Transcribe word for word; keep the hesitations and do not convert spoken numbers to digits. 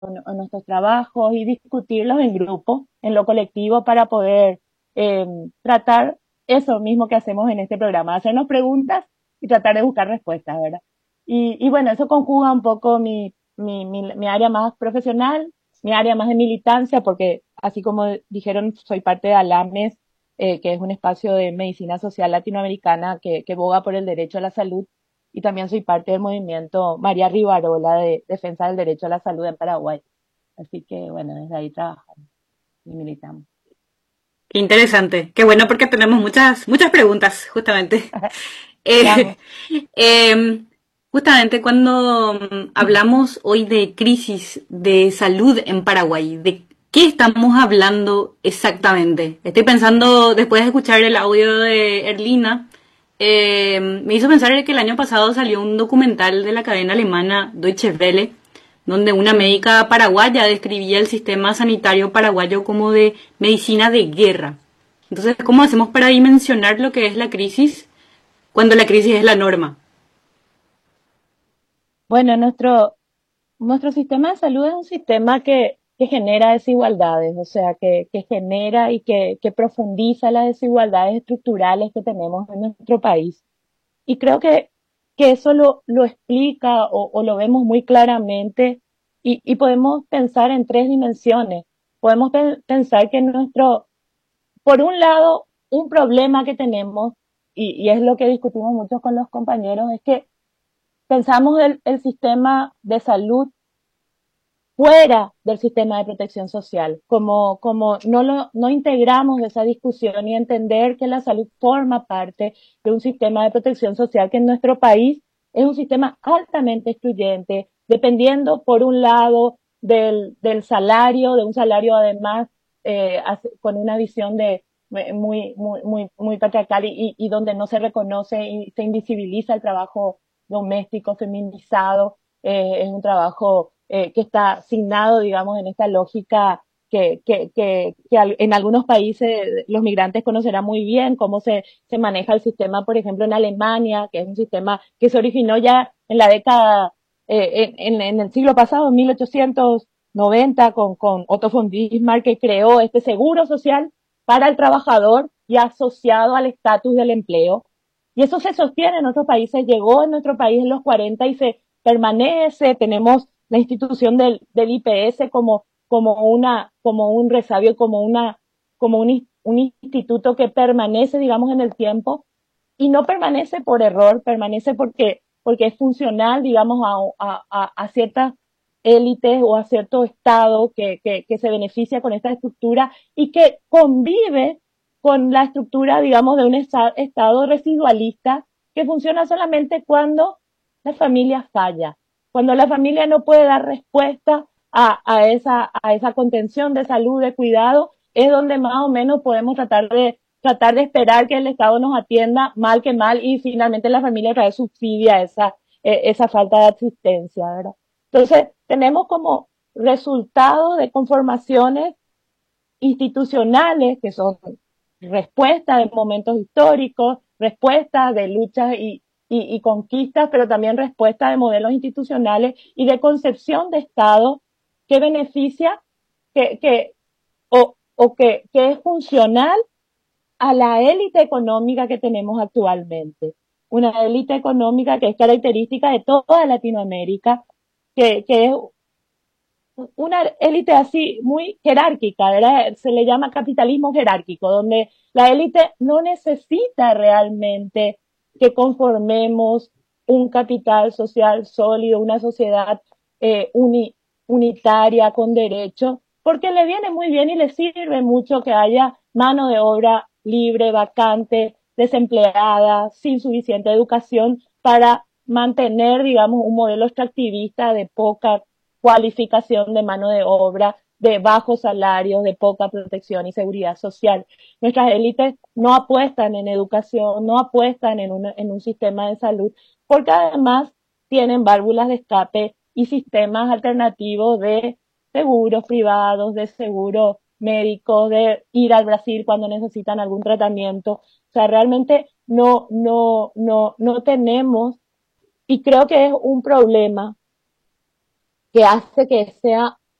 en nuestros trabajos y discutirlos en grupo, en lo colectivo, para poder eh, tratar eso mismo que hacemos en este programa, hacernos preguntas y tratar de buscar respuestas, ¿verdad? Y, y bueno, eso conjuga un poco mi, mi, mi, mi área más profesional, mi área más de militancia, porque así como dijeron, soy parte de ALAMES, eh, que es un espacio de medicina social latinoamericana que, que boga por el derecho a la salud, y también soy parte del movimiento María Rivarola de defensa del derecho a la salud en Paraguay. Así que bueno, desde ahí trabajamos y militamos. Qué interesante. Qué bueno porque tenemos muchas, muchas preguntas, justamente. Veamos. Eh, eh, justamente cuando mm, hablamos hoy de crisis de salud en Paraguay, ¿de qué estamos hablando exactamente? Estoy pensando, después de escuchar el audio de Erlina, eh, me hizo pensar que el año pasado salió un documental de la cadena alemana Deutsche Welle, donde una Mm. médica paraguaya describía el sistema sanitario paraguayo como de medicina de guerra. Entonces, ¿cómo hacemos para dimensionar lo que es la crisis cuando la crisis es la norma? Bueno, nuestro, nuestro sistema de salud es un sistema que, que genera desigualdades, o sea, que, que genera y que, que profundiza las desigualdades estructurales que tenemos en nuestro país. Y creo que, que eso lo, lo explica o, o lo vemos muy claramente y, y podemos pensar en tres dimensiones. Podemos pe- pensar que nuestro, por un lado, un problema que tenemos, y, y es lo que discutimos mucho con los compañeros, es que pensamos el, el sistema de salud fuera del sistema de protección social, como, como no, lo, no integramos esa discusión y entender que la salud forma parte de un sistema de protección social que en nuestro país es un sistema altamente excluyente, dependiendo por un lado del, del salario, de un salario además eh, con una visión de muy, muy, muy, muy patriarcal y, y donde no se reconoce y se invisibiliza el trabajo doméstico feminizado, eh, es un trabajo eh, que está asignado, digamos, en esta lógica que, que, que, que, en algunos países los migrantes conocerán muy bien cómo se, se maneja el sistema, por ejemplo, en Alemania, que es un sistema que se originó ya en la década, eh, en, en, el siglo pasado, en mil ochocientos noventa, con, con Otto von Bismarck, que creó este seguro social para el trabajador y asociado al estatus del empleo. Y eso se sostiene en otros países, llegó en nuestro país en los cuarenta y se permanece, tenemos la institución del, del I P S como, como, una, como un resabio, como, una, como un, un instituto que permanece, digamos, en el tiempo y no permanece por error, permanece porque, porque es funcional, digamos, a, a, a ciertas élites o a cierto Estado que, que, que se beneficia con esta estructura y que convive con la estructura, digamos, de un Estado residualista que funciona solamente cuando la familia falla, cuando la familia no puede dar respuesta a, a, esa, a esa contención de salud, de cuidado, es donde más o menos podemos tratar de, tratar de esperar que el Estado nos atienda mal que mal y finalmente la familia otra vez subsidia esa, eh, esa falta de asistencia, ¿verdad? Entonces, tenemos como resultado de conformaciones institucionales que son respuestas de momentos históricos, respuestas de luchas y, y, y conquistas, pero también respuestas de modelos institucionales y de concepción de Estado que beneficia, que, que, o, o que, que es funcional a la élite económica que tenemos actualmente. Una élite económica que es característica de toda Latinoamérica, que, que es una élite así muy jerárquica, ¿verdad? Se le llama capitalismo jerárquico, donde la élite no necesita realmente que conformemos un capital social sólido, una sociedad eh, uni, unitaria con derechos, porque le viene muy bien y le sirve mucho que haya mano de obra libre, vacante, desempleada, sin suficiente educación para mantener, digamos, un modelo extractivista de poca cualificación de mano de obra, de bajos salarios, de poca protección y seguridad social. Nuestras élites no apuestan en educación, no apuestan en, una, en un sistema de salud, porque además tienen válvulas de escape y sistemas alternativos de seguros privados, de seguros médicos, de ir al Brasil cuando necesitan algún tratamiento. O sea, realmente no, no, no, no tenemos, y creo que es un problema que hace que sea